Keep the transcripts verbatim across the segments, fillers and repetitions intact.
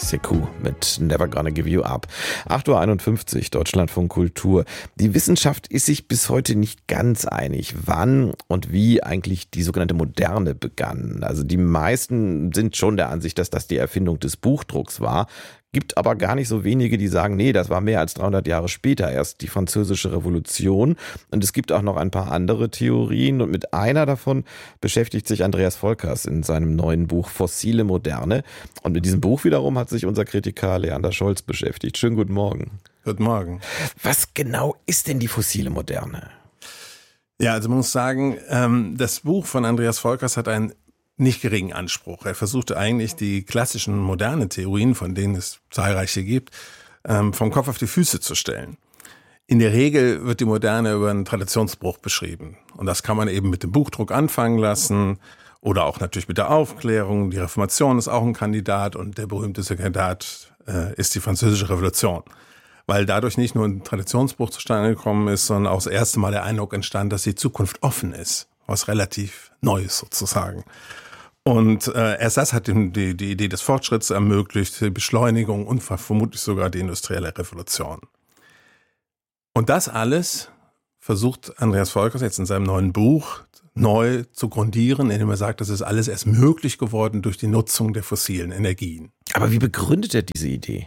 Sekou mit Never Gonna Give You Up. acht Uhr einundfünfzig, Deutschlandfunk Kultur. Die Wissenschaft ist sich bis heute nicht ganz einig, wann und wie eigentlich die sogenannte Moderne begann. Also die meisten sind schon der Ansicht, dass das die Erfindung des Buchdrucks war. Gibt aber gar nicht so wenige, die sagen, nee, das war mehr als dreihundert Jahre später erst die Französische Revolution. Und es gibt auch noch ein paar andere Theorien. Und mit einer davon beschäftigt sich Andreas Volkers in seinem neuen Buch Fossile Moderne. Und mit diesem Buch wiederum hat sich unser Kritiker Leander Scholz beschäftigt. Schönen guten Morgen. Guten Morgen. Was genau ist denn die fossile Moderne? Ja, also man muss sagen, das Buch von Andreas Volkers hat einen nicht geringen Anspruch. Er versuchte eigentlich die klassischen moderne Theorien, von denen es zahlreiche gibt, vom Kopf auf die Füße zu stellen. In der Regel wird die Moderne über einen Traditionsbruch beschrieben. Und das kann man eben mit dem Buchdruck anfangen lassen oder auch natürlich mit der Aufklärung. Die Reformation ist auch ein Kandidat und der berühmteste Kandidat äh, ist die Französische Revolution. Weil dadurch nicht nur ein Traditionsbruch zustande gekommen ist, sondern auch das erste Mal der Eindruck entstand, dass die Zukunft offen ist. Was relativ Neues sozusagen. Und äh, erst das hat ihm die, die Idee des Fortschritts ermöglicht, die Beschleunigung und vermutlich sogar die industrielle Revolution. Und das alles versucht Andreas Volkers jetzt in seinem neuen Buch neu zu grundieren, indem er sagt, das ist alles erst möglich geworden durch die Nutzung der fossilen Energien. Aber wie begründet er diese Idee?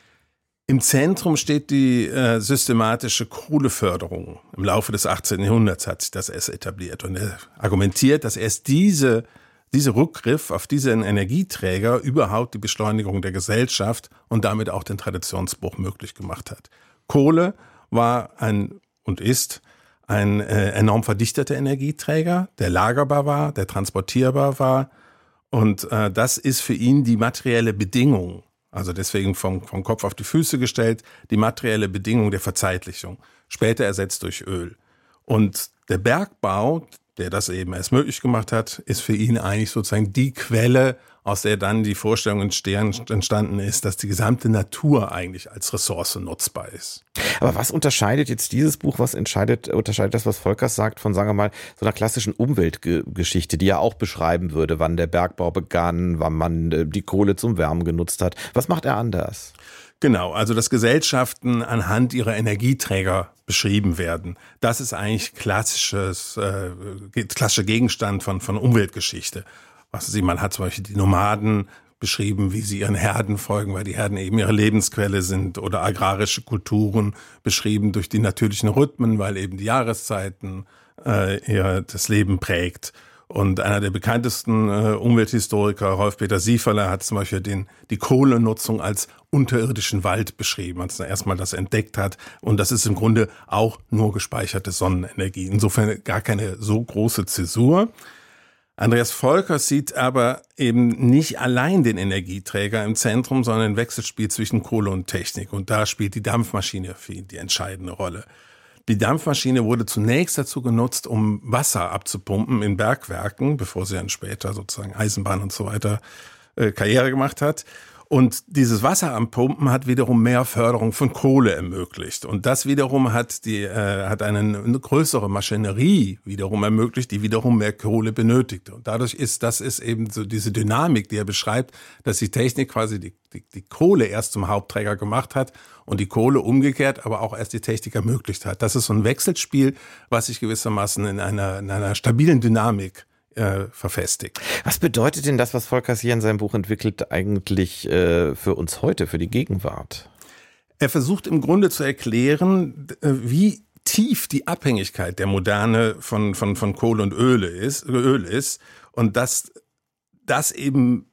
Im Zentrum steht die äh, systematische Kohleförderung. Im Laufe des achtzehnten Jahrhunderts hat sich das erst etabliert. Und er argumentiert, dass erst diese Dieser Rückgriff auf diesen Energieträger überhaupt die Beschleunigung der Gesellschaft und damit auch den Traditionsbruch möglich gemacht hat. Kohle war ein und ist ein äh, enorm verdichteter Energieträger, der lagerbar war, der transportierbar war. Und äh, das ist für ihn die materielle Bedingung, also deswegen vom, vom Kopf auf die Füße gestellt, die materielle Bedingung der Verzeitlichung, später ersetzt durch Öl. Und der Bergbau, der das eben erst möglich gemacht hat, ist für ihn eigentlich sozusagen die Quelle, aus der dann die Vorstellung entstanden ist, dass die gesamte Natur eigentlich als Ressource nutzbar ist. Aber was unterscheidet jetzt dieses Buch, was entscheidet, unterscheidet das, was Volkers sagt, von, sagen wir mal, so einer klassischen Umweltgeschichte, die ja auch beschreiben würde, wann der Bergbau begann, wann man die Kohle zum Wärmen genutzt hat. Was macht er anders? Genau, also dass Gesellschaften anhand ihrer Energieträger beschrieben werden. Das ist eigentlich klassisches, äh, klassischer Gegenstand von, von Umweltgeschichte. Was Sie, man hat zum Beispiel die Nomaden beschrieben, wie sie ihren Herden folgen, weil die Herden eben ihre Lebensquelle sind, oder agrarische Kulturen beschrieben durch die natürlichen Rhythmen, weil eben die Jahreszeiten äh, ihr das Leben prägt. Und einer der bekanntesten äh, Umwelthistoriker, Rolf-Peter Sieferle, hat zum Beispiel den, die Kohlenutzung als unterirdischen Wald beschrieben, als er erstmal das entdeckt hat. Und das ist im Grunde auch nur gespeicherte Sonnenenergie. Insofern gar keine so große Zäsur. Andreas Volkers sieht aber eben nicht allein den Energieträger im Zentrum, sondern ein Wechselspiel zwischen Kohle und Technik. Und da spielt die Dampfmaschine für ihn die entscheidende Rolle. Die Dampfmaschine wurde zunächst dazu genutzt, um Wasser abzupumpen in Bergwerken, bevor sie dann später sozusagen Eisenbahn und so weiter äh, Karriere gemacht hat. Und dieses Wasser am Pumpen hat wiederum mehr Förderung von Kohle ermöglicht. Und das wiederum hat die äh, hat eine, eine größere Maschinerie wiederum ermöglicht, die wiederum mehr Kohle benötigte. Und dadurch ist das ist eben so diese Dynamik, die er beschreibt, dass die Technik quasi die, die, die Kohle erst zum Hauptträger gemacht hat und die Kohle umgekehrt, aber auch erst die Technik ermöglicht hat. Das ist so ein Wechselspiel, was sich gewissermaßen in einer, in einer stabilen Dynamik Äh, verfestigt. Was bedeutet denn das, was Volkers hier in seinem Buch entwickelt, eigentlich äh, für uns heute, für die Gegenwart? Er versucht im Grunde zu erklären, wie tief die Abhängigkeit der Moderne von, von, von Kohle und Öl ist, Öl ist und dass das eben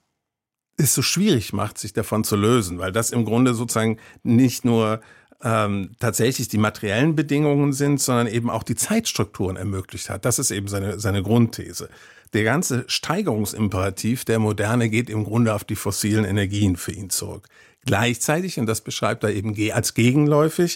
es so schwierig macht, sich davon zu lösen, weil das im Grunde sozusagen nicht nur Ähm, tatsächlich die materiellen Bedingungen sind, sondern eben auch die Zeitstrukturen ermöglicht hat. Das ist eben seine, seine Grundthese. Der ganze Steigerungsimperativ der Moderne geht im Grunde auf die fossilen Energien für ihn zurück. Gleichzeitig, und das beschreibt er eben als gegenläufig,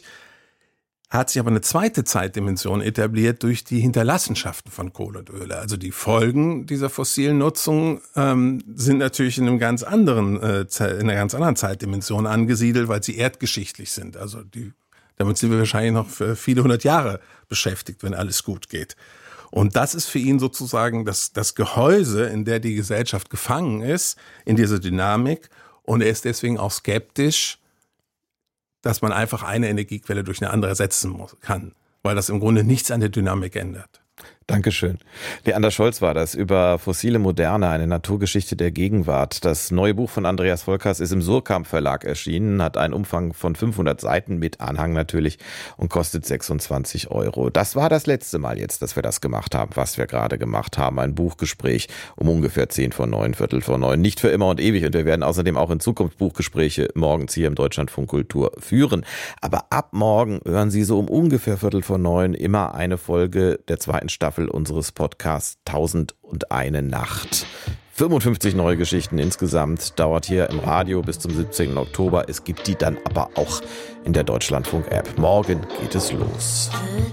hat sich aber eine zweite Zeitdimension etabliert durch die Hinterlassenschaften von Kohle und Öl. Also die Folgen dieser fossilen Nutzung ähm, sind natürlich in einem ganz anderen, äh, in einer ganz anderen Zeitdimension angesiedelt, weil sie erdgeschichtlich sind. Also die, damit sind wir wahrscheinlich noch für viele hundert Jahre beschäftigt, wenn alles gut geht. Und das ist für ihn sozusagen das, das Gehäuse, in der die Gesellschaft gefangen ist, in dieser Dynamik. Und er ist deswegen auch skeptisch, dass man einfach eine Energiequelle durch eine andere ersetzen muss, kann, weil das im Grunde nichts an der Dynamik ändert. Dankeschön. Leander Scholz war das über Fossile Moderne, eine Naturgeschichte der Gegenwart. Das neue Buch von Andreas Volkers ist im Surkamp Verlag erschienen, hat einen Umfang von fünfhundert Seiten mit Anhang natürlich und kostet sechsundzwanzig Euro. Das war das letzte Mal jetzt, dass wir das gemacht haben, was wir gerade gemacht haben. Ein Buchgespräch um ungefähr zehn vor neun, Viertel vor neun. Nicht für immer und ewig, und wir werden außerdem auch in Zukunft Buchgespräche morgens hier im Deutschlandfunk Kultur führen. Aber ab morgen hören Sie so um ungefähr Viertel vor neun immer eine Folge der zweiten Staffel unseres Podcasts Tausend und eine Nacht. fünfundfünfzig neue Geschichten insgesamt, dauert hier im Radio bis zum siebzehnten Oktober. Es gibt die dann aber auch in der Deutschlandfunk-App. Morgen geht es los.